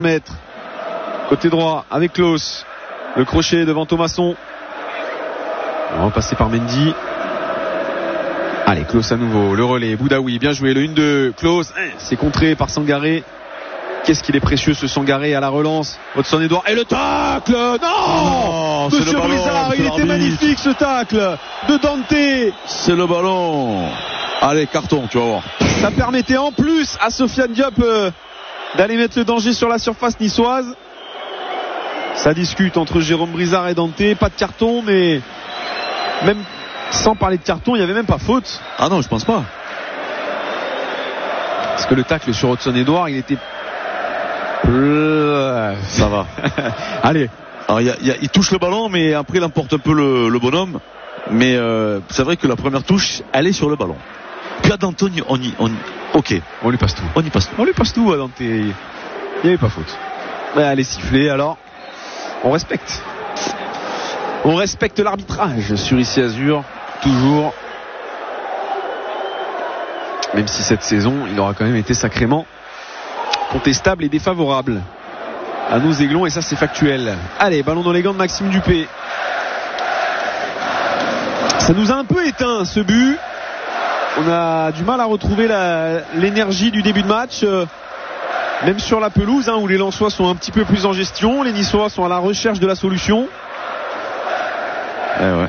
mètres. Côté droit avec Klaus. Le crochet devant Thomasson. On va passer par Mendy. Allez, Klaus à nouveau. Le relais. Boudaoui. Bien joué. Le 1-2. Klaus. C'est contré par Sangaré. Qu'est-ce qu'il est précieux ce Sangaré à la relance. Hudson-Edouard. Et le tacle. Non, Monsieur Brizard. Il était magnifique ce tacle de Dante. C'est le ballon. Allez, carton, tu vas voir. Ça permettait en plus à Sofiane Diop d'aller mettre le danger sur la surface niçoise. Ça discute entre Jérôme Brizard et Dante. Pas de carton, mais même sans parler de carton, il n'y avait même pas faute. Ah non, je pense pas. Parce que le tacle sur Hudson-Edouard, il était... Ça va. Allez. Alors, il touche le ballon, mais après il emporte un peu le bonhomme. Mais c'est vrai que la première touche, elle est sur le ballon. Puis à Dante, ok. On lui passe tout. On lui passe tout à Dante. Il n'y avait pas faute. Mais elle est sifflée, alors on respecte. On respecte l'arbitrage sur Ici Azur, toujours. Même si cette saison, il aura quand même été sacrément contestable et défavorable à nos Aiglons, et ça c'est factuel. Allez, ballon dans les gants de Maxime Dupé. Ça nous a un peu éteint ce but. On a du mal à retrouver l'énergie du début de match, même sur la pelouse, où les Lensois sont un petit peu plus en gestion. Les Niçois sont à la recherche de la solution. Ouais.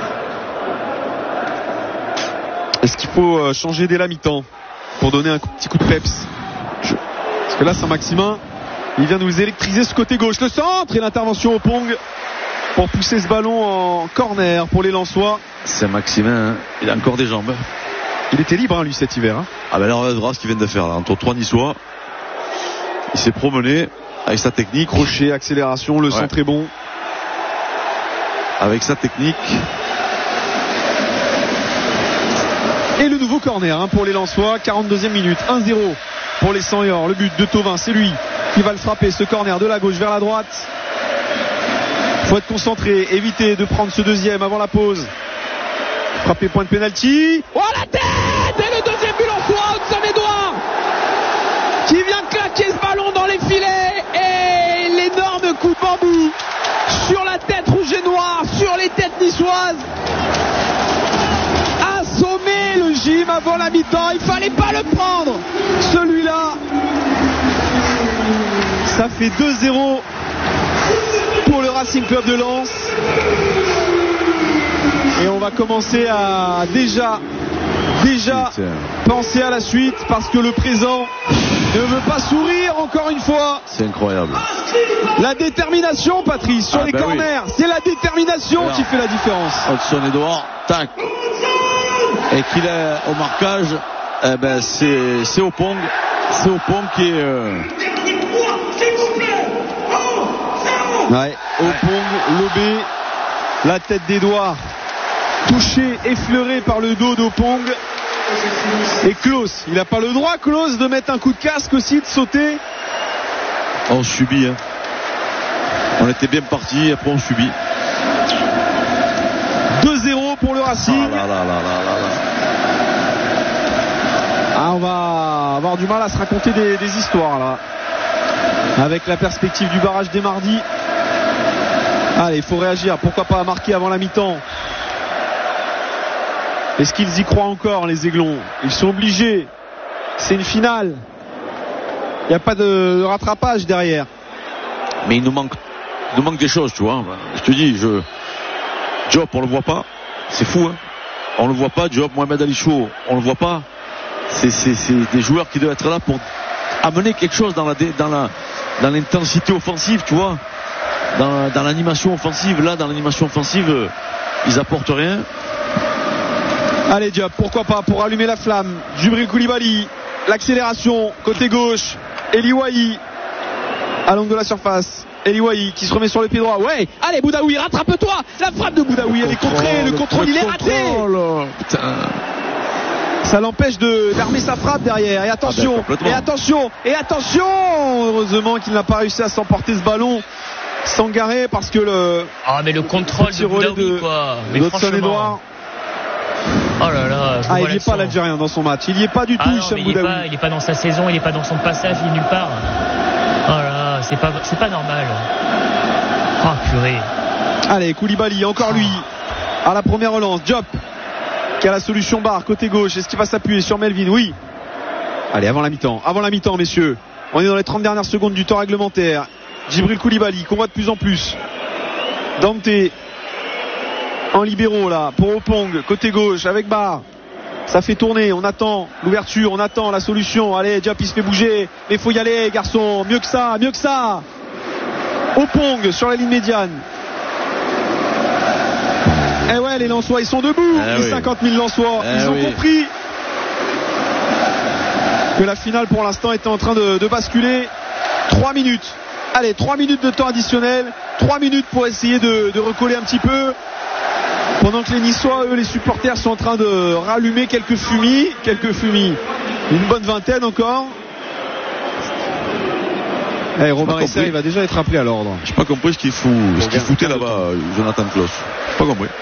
Est-ce qu'il faut changer dès la mi-temps pour donner un petit coup de peps? Parce que là, Saint-Maximin, il vient nous électriser ce côté gauche. Le centre et l'intervention au Pong pour pousser ce ballon en corner pour les Lensois. Saint-Maximin, il a encore des jambes. Il était libre, lui, cet hiver. Ah ben là, on verra ce qu'il vient de faire là. Entre trois Niçois, il s'est promené avec sa technique. Crochet, accélération, le centre est bon. Avec sa technique. Et le nouveau corner pour les Lensois, 42e minute, 1-0 pour les 100 Yor. Le but de Thauvin, c'est lui qui va le frapper, ce corner de la gauche vers la droite. Faut être concentré, éviter de prendre ce deuxième avant la pause. Frapper, point de pénalty. Oh, la tête! Et le deuxième but Lensois, Hudson-Edouard qui vient claquer ce ballon dans les filets, et l'énorme coup de bambou sur la tête rouge et noire, sur les têtes niçoises. Assommer le gym avant la mi-temps, il fallait pas le prendre celui-là. Ça fait 2-0 pour le Racing Club de Lens, et on va commencer à déjà penser à la suite, parce que le présent ne veut pas sourire encore une fois. C'est incroyable. La détermination, Patrice, sur les corners, c'est la détermination qui fait la différence. Hudson-Edouard, tac, et qu'il est au marquage, c'est au Pong qui est au Pong, lobé, la tête d'Edouard touché, effleuré par le dos d'Opong. Et Klaus, il n'a pas le droit, Klaus, de mettre un coup de casque aussi, de sauter. On subit, on était bien parti, après on subit. 2-0 pour le Racing. On va avoir du mal à se raconter des histoires là, avec la perspective du barrage dès mardi. Allez, il faut réagir, pourquoi pas marquer avant la mi-temps. Est-ce qu'ils y croient encore, les Aiglons? Ils sont obligés, c'est une finale, il n'y a pas de rattrapage derrière. Mais il nous manque des choses, tu vois. Je te dis, Diop, on le voit pas, c'est fou, on le voit pas. Diop, Mohamed Ali Chou, on le voit pas. C'est des joueurs qui doivent être là pour amener quelque chose dans l'intensité offensive, tu vois, dans l'animation offensive. Là, dans l'animation offensive, ils apportent rien. Allez, Diop, pourquoi pas, pour allumer la flamme. Djibril Koulibaly, l'accélération côté gauche. Eli Wahi à l'angle de la surface. Eli Wahi qui se remet sur le pied droit. Ouais, allez Boudaoui, rattrape-toi. La frappe de Boudaoui, elle est contrée. Le contrôle, il est raté. Putain. Ça l'empêche d'armer sa frappe derrière. Et attention, et attention. Heureusement qu'il n'a pas réussi à s'emporter ce ballon. Sangaré, parce que mais le contrôle de Boudaoui, quoi. Mais Hudson-Edouard. Oh là là, il n'y est pas l'Algérien dans son match. Il n'y est pas du tout, Hicham Boudaoui. Il n'est pas dans sa saison, il n'est pas dans son passage, il est nulle part. Oh là là, C'est pas normal. Ah, purée. Allez, Koulibaly, encore lui. À la première relance, Diop qui a la solution barre côté gauche. Est-ce qu'il va s'appuyer sur Melvin? Oui. Allez, avant la mi-temps, messieurs. On est dans les 30 dernières secondes du temps réglementaire. Djibril Koulibaly qu'on voit de plus en plus. Dante en libéraux là pour Opong côté gauche avec Barre. Ça fait tourner, on attend l'ouverture, on attend la solution. Allez, Diop il se fait bouger, mais il faut y aller garçon, mieux que ça. Opong sur la ligne médiane. Eh ouais, les Lensois ils sont debout, les 50 000 Lensois, ils ont compris que la finale pour l'instant était en train de basculer. 3 minutes. Allez, 3 minutes de temps additionnel, 3 minutes pour essayer de recoller un petit peu. Pendant que les Niçois, eux, les supporters sont en train de rallumer quelques fumis. Une bonne vingtaine encore. Eh, Robin Risser, il va déjà être appelé à l'ordre. J'ai pas compris ce qu'il foutait là-bas, Jonathan Klaus. J'ai pas compris.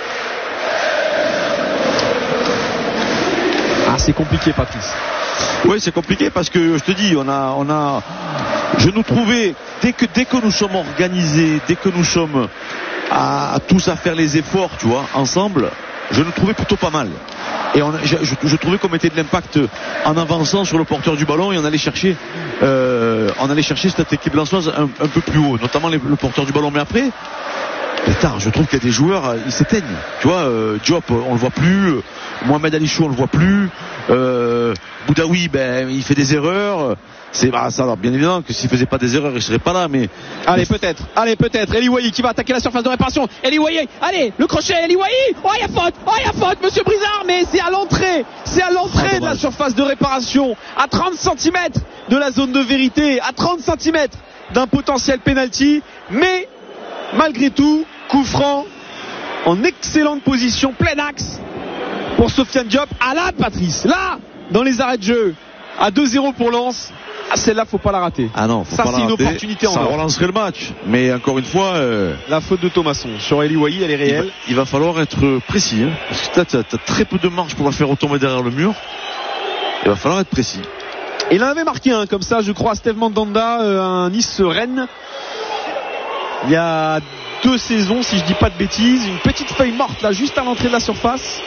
Ah, c'est compliqué, Patrice. Oui, c'est compliqué parce que je te dis, je nous trouvais dès que nous sommes organisés, dès que nous sommes à tous à faire les efforts, tu vois, ensemble, je nous trouvais plutôt pas mal. Et je trouvais qu'on mettait de l'impact en avançant sur le porteur du ballon et on allait chercher cette équipe lensoise un peu plus haut, notamment le porteur du ballon. Mais après, je trouve qu'il y a des joueurs, ils s'éteignent. Tu vois, Diop, on le voit plus. Mohamed Ali Chou, on le voit plus. Boudaoui, il fait des erreurs. Ça, alors, bien évidemment que s'il faisait pas des erreurs, il serait pas là, mais. Allez, peut-être. Eli Wahi qui va attaquer la surface de réparation. Eli Wahi, allez, le crochet, Eli Wahi. Oh, il y a faute, monsieur Brizard, mais c'est à l'entrée. De la surface de réparation. À 30 cm de la zone de vérité. À 30 cm d'un potentiel penalty. Mais, malgré tout, coup franc, en excellente position, plein axe pour Sofiane Diop. Ah là, Patrice, là, dans les arrêts de jeu, à 2-0 pour Lens. Ah, celle-là, faut pas la rater. Ah non, ça, c'est une opportunité en or. Ça relancerait le match. Mais encore une fois. La faute de Thomasson sur Eli Wahi, elle est réelle. Il va falloir être précis. Hein, parce que t'as très peu de marge pour la faire retomber derrière le mur. Il va falloir être précis. Et il en avait marqué un comme ça, je crois, Steve Mandanda, un Nice-Rennes. Il y a 2 saisons, si je dis pas de bêtises. Une petite feuille morte là, juste à l'entrée de la surface.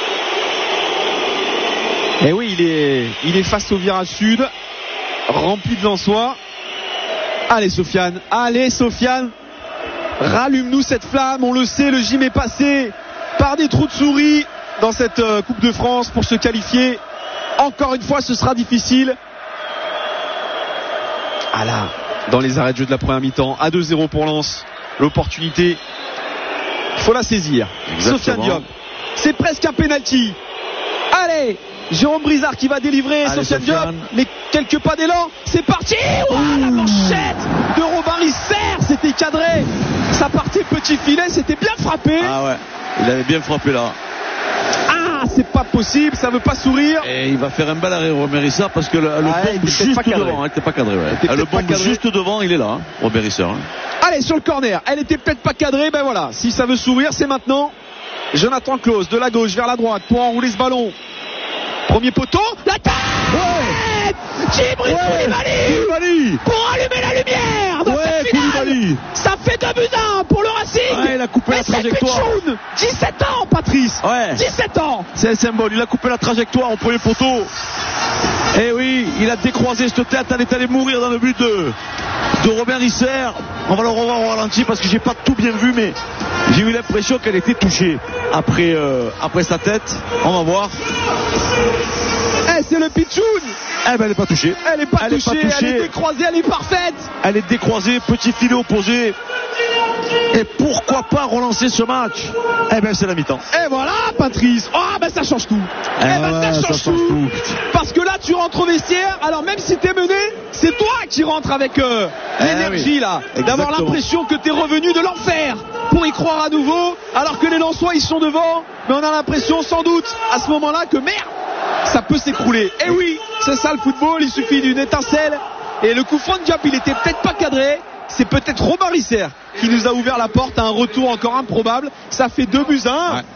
Et oui, il est face au virage sud, rempli de Lensois. Allez Sofiane, rallume-nous cette flamme. On le sait, le gym est passé par des trous de souris dans cette Coupe de France pour se qualifier. Encore une fois, ce sera difficile. Ah là, dans les arrêts de jeu de la première mi-temps, à 2-0 pour Lens, l'opportunité, il faut la saisir. Sofiane Diop, c'est presque un penalty. Allez, Jérôme Brizard qui va délivrer. Sofiane Diop, mais quelques pas d'élan, c'est parti. La manchette de Robin Risser, c'était cadré, ça partait petit filet, c'était bien frappé. Ah ouais, il avait bien frappé là. Ah, c'est pas possible, ça veut pas sourire. Et il va faire un bel arrêt Robin Risser parce que le bombe juste devant, il était pas cadré. Le bombe juste devant, il est là, Robin Risser. Allez, sur le corner, elle était peut-être pas cadrée, ben voilà, si ça veut sourire, c'est maintenant. Jonathan Klaus de la gauche vers la droite pour enrouler ce ballon. Premier poteau, la tête. Djibril Koulibaly pour allumer la lumière dans cette finale. Ça fait 2-1 pour le Racing. Il a coupé la trajectoire. 17 ans, Patrice. 17 ans. C'est un symbole, il a coupé la trajectoire au premier poteau. Et oui, il a décroisé cette tête, elle est allée mourir dans le but de Robin Risser. On va le revoir au ralenti parce que j'ai pas tout bien vu, mais j'ai eu l'impression qu'elle était touchée après sa tête. On va voir. C'est le pitchoun. Elle est pas touchée. Elle est pas touchée. Elle est décroisée, elle est parfaite. Elle est décroisée, petit filet opposé. Et pourquoi pas relancer ce match? C'est la mi-temps. Et voilà, Patrice. Ça change tout. Ça change tout. Parce que là, tu rentres au vestiaire. Alors même si t'es mené, c'est toi qui rentres avec l'énergie là. D'avoir l'impression que t'es revenu de l'enfer pour y croire à nouveau. Alors que les Lensois, ils sont devant. Mais on a l'impression, sans doute, à ce moment-là, que merde, ça peut s'écrouler. Et oui, c'est ça le football. Il suffit d'une étincelle. Et le coup franc de Diop, il était peut-être pas cadré. C'est peut-être Robin Risser qui nous a ouvert la porte à un retour encore improbable. Ça fait 2-1.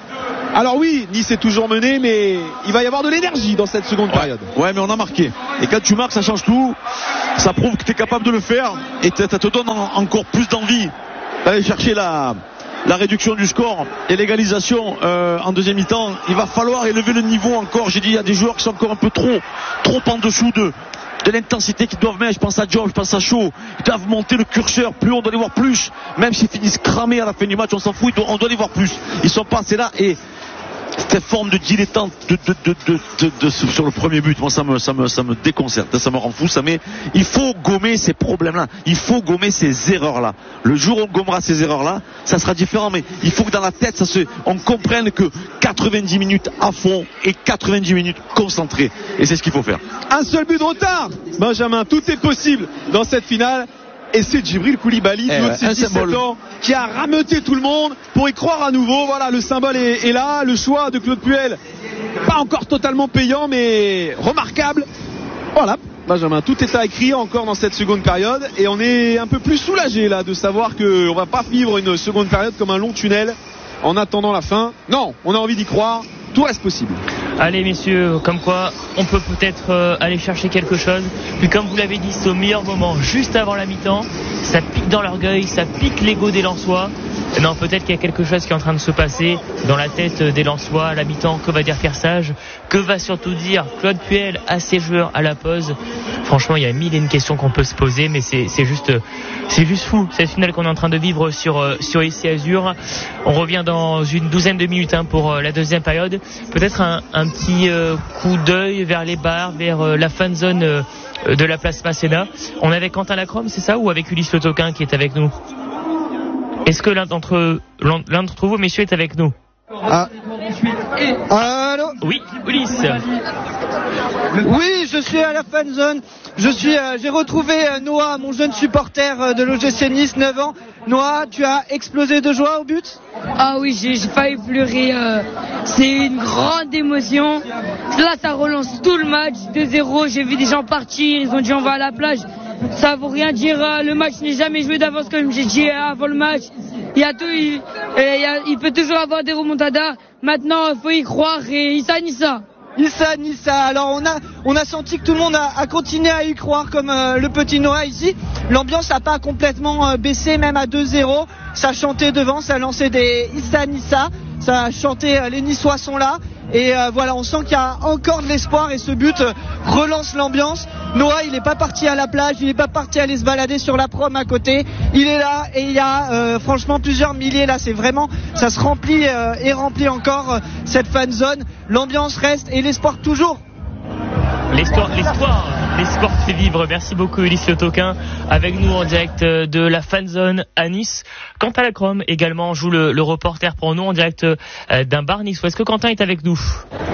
Alors oui, Nice est toujours mené, mais il va y avoir de l'énergie dans cette seconde période. Ouais, mais on a marqué. Et quand tu marques, ça change tout. Ça prouve que tu es capable de le faire. Et ça te donne encore plus d'envie d'aller chercher la réduction du score et l'égalisation en deuxième mi-temps. Il va falloir élever le niveau encore. J'ai dit, il y a des joueurs qui sont encore un peu trop en dessous de l'intensité qu'ils doivent mettre. Je pense à Diop, je pense à Shaw. Ils doivent monter le curseur plus haut, on doit les voir plus. Même s'ils finissent cramés à la fin du match, on s'en fout, on doit les voir plus. Ils sont passés là et cette forme de dilettante sur le premier but, moi ça me déconcerte, ça me rend fou, il faut gommer ces problèmes-là, il faut gommer ces erreurs-là. Le jour où on gommera ces erreurs-là, ça sera différent, mais il faut que dans la tête, on comprenne que 90 minutes à fond et 90 minutes concentrées. Et c'est ce qu'il faut faire. Un seul but de retard, Benjamin, tout est possible dans cette finale. Et c'est Djibril Koulibaly, du haut de ses 17 ans, qui a rameuté tout le monde pour y croire à nouveau. Voilà, le symbole est là. Le choix de Claude Puel, pas encore totalement payant, mais remarquable. Voilà, Benjamin, tout est à écrire encore dans cette seconde période. Et on est un peu plus soulagé là de savoir qu'on va pas vivre une seconde période comme un long tunnel en attendant la fin. Non, on a envie d'y croire. Tout reste possible. Allez messieurs, comme quoi on peut peut-être aller chercher quelque chose. Puis comme vous l'avez dit, c'est au meilleur moment, juste avant la mi-temps. Ça pique dans l'orgueil, ça pique l'ego des Lensois. Non, peut-être qu'il y a quelque chose qui est en train de se passer dans la tête des Lensois à la mi-temps. Que va dire Pierre Sage? Que va surtout dire Claude Puel à ses joueurs à la pause? Franchement, il y a mille et une questions qu'on peut se poser, mais c'est juste fou. Cette finale qu'on est en train de vivre sur ici Azur. On revient dans une douzaine de minutes pour la deuxième période. Peut-être un petit coup d'œil vers les bars, vers la fan zone de la place Masséna. On est avec Quentin Lacrome, c'est ça, ou avec Ulysse Le Toquin qui est avec nous? Est-ce que l'un d'entre vous, messieurs, est avec nous? Allô? Oui, Ulysse. Oui, je suis à la fan zone. J'ai retrouvé Noah, mon jeune supporter de l'OGC Nice, 9 ans. Noah, tu as explosé de joie au but? Ah oui, j'ai failli pleurer. C'est une grande émotion. Là, ça relance tout le match. 2-0, j'ai vu des gens partir. Ils ont dit on va à la plage. Ça veut rien dire. Le match n'est jamais joué d'avance, comme j'ai dit avant le match. Il y a tout. Il peut toujours avoir des remontadas. Maintenant, il faut y croire. Et Issa. Alors on a senti que tout le monde a continué à y croire comme le petit Noah ici. L'ambiance n'a pas complètement baissé, même à 2-0. Ça chantait devant, ça lançait des Issa. Ça a chanté, les Niçois sont là. Et voilà, on sent qu'il y a encore de l'espoir et ce but relance l'ambiance. Noah, il n'est pas parti à la plage, il n'est pas parti aller se balader sur la prom à côté. Il est là et il y a franchement plusieurs milliers là. C'est vraiment, ça se remplit et remplit encore cette fan zone. L'ambiance reste et l'espoir toujours. L'espoir fait vivre. Merci beaucoup Ulysse Le Toquin avec nous en direct de la fan zone à Nice. Quentin Lacrome également joue le reporter pour nous en direct d'un bar niçois. Est-ce que Quentin est avec nous?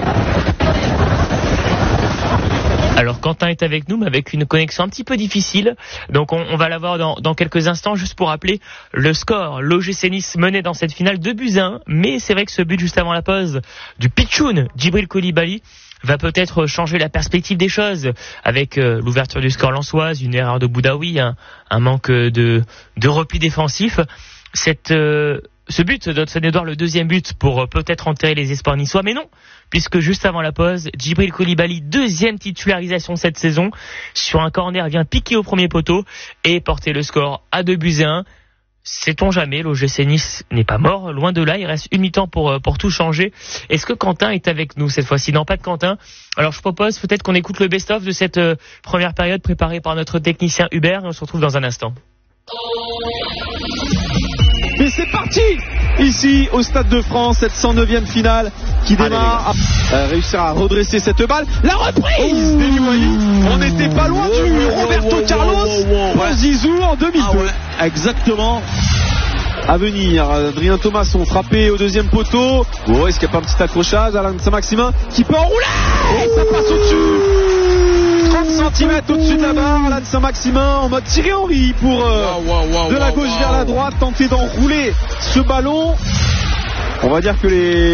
Alors Quentin est avec nous mais avec une connexion un petit peu difficile. Donc on va l'avoir dans quelques instants. Juste pour rappeler le score. L'OGC Nice menait dans cette finale 2-1. Mais c'est vrai que ce but juste avant la pause du pitchoun Djibril Koulibaly va peut-être changer la perspective des choses avec l'ouverture du score lensoise, une erreur de Boudaoui, un manque de repli défensif. Ce but d'Hudson-Edouard, le deuxième but pour peut-être enterrer les espoirs niçois, mais non, puisque juste avant la pause, Djibril Koulibaly, deuxième titularisation cette saison, sur un corner vient piquer au premier poteau et porter le score à 2-1. Sait-on jamais, l'OGC Nice n'est pas mort, loin de là, il reste une mi-temps pour tout changer. Est-ce que Quentin est avec nous cette fois-ci? Non, pas de Quentin. Alors je propose peut-être qu'on écoute le best-of de cette première période préparée par notre technicien Hubert et on se retrouve dans un instant. Et c'est parti ici au Stade de France, cette 109e finale qui démarre. Réussir à redresser cette balle. La reprise d'Eli Wahi. On n'était pas loin du Roberto Carlos Zizou en 2002. Exactement. À venir, Adrien Thomasson frappé au deuxième poteau. Est-ce qu'il n'y a pas un petit accrochage? Alain Saint-Maximin qui peut enrouler. Ça passe au-dessus. 30 cm au-dessus de la barre. Alain Saint-Maximin en mode Thierry Henry pour de la gauche vers la droite tenter d'enrouler ce ballon. On va dire que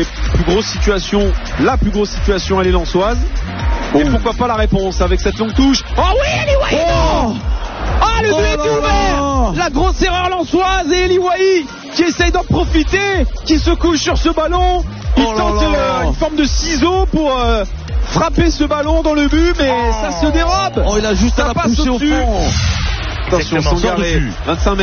la plus grosse situation elle est lensoise. Et pourquoi pas la réponse avec cette longue touche. Oh oui, elle est Ah, le but est ouvert. La grosse erreur lensoise et Eli Wahi qui essaye d'en profiter, qui se couche sur ce ballon. Il tente une forme de ciseau pour frapper ce ballon dans le but, mais ça se dérobe. Il a juste à la passe pousser au au-dessus. fond. Attention, Exactement, Sangaré, 25 mètres.